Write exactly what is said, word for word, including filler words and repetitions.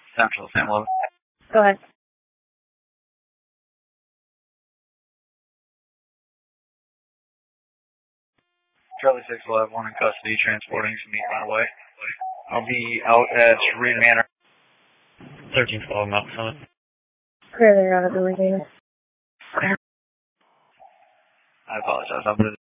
Central, Sam Love. Go ahead. Charlie six eleven, one in custody, transporting to meet right away. I'll be out at Reed Manor. thirteen twelve, Mountain Summit. Clear there out of the Reed Manor. I apologize. I'm